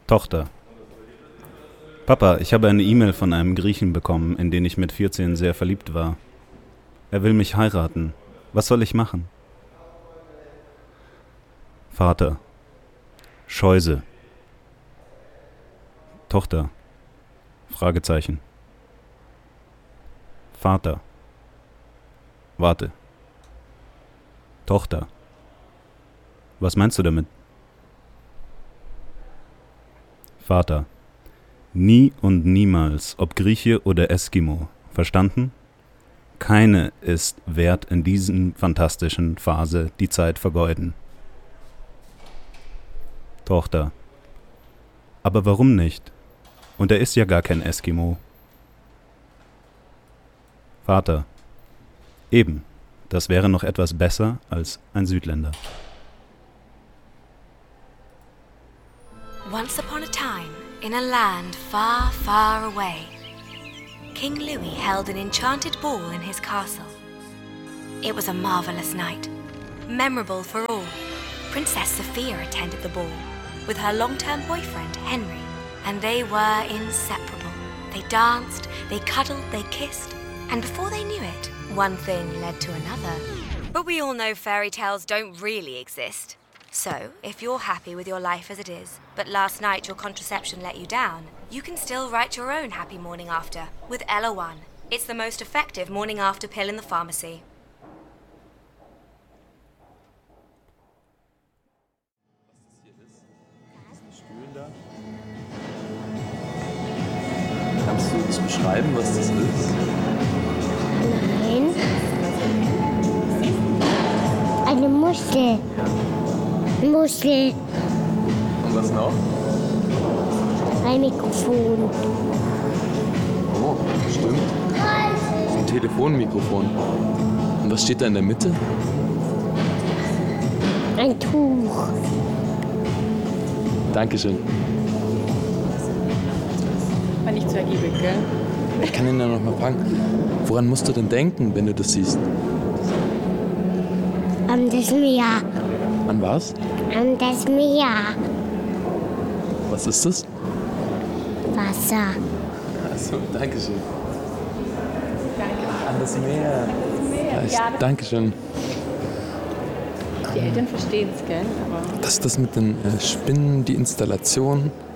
Tochter. Papa, ich habe eine E-Mail von einem Griechen bekommen, in den ich mit 14 sehr verliebt war. Er will mich heiraten. Was soll ich machen? Vater. Scheuse. Tochter. Fragezeichen. Vater. Warte. Tochter. Was meinst du damit? Vater. Nie und niemals, ob Grieche oder Eskimo. Verstanden? Keine ist wert, in diesen fantastischen Phase die Zeit vergeuden. Tochter. Aber warum nicht? Und er ist ja gar kein Eskimo. Vater. Eben. Das wäre noch etwas besser als ein Südländer. Once upon a time, in a land far, far away, King Louis held an enchanted ball in his castle. It was a marvelous night, memorable for all. Princess Sophia attended the ball with her long-term boyfriend, Henry, and they were inseparable. They danced, they cuddled, they kissed, and before they knew it, one thing led to another. But we all know fairy tales don't really exist. So, if you're happy with your life as it is, but last night your contraception let you down, you can still write your own happy morning after with Ella One. It's the most effective morning after pill in the pharmacy. Kannst du das beschreiben, was das ist? Nein. Eine Muschel. Muschel. Und was noch? Ein Mikrofon. Oh, stimmt. Ein Telefonmikrofon. Und was steht da in der Mitte? Ein Tuch. Dankeschön. War nicht so ergiebig, gell? Ich kann ihn ja noch mal fragen. Woran musst du denn denken, wenn du das siehst? An das Meer. An was? An das Meer. Was ist das? Wasser. Achso, Dankeschön. An das Meer. Dankeschön. Die Eltern verstehen es, gell? Aber Das ist das mit den Spinnen, die Installation.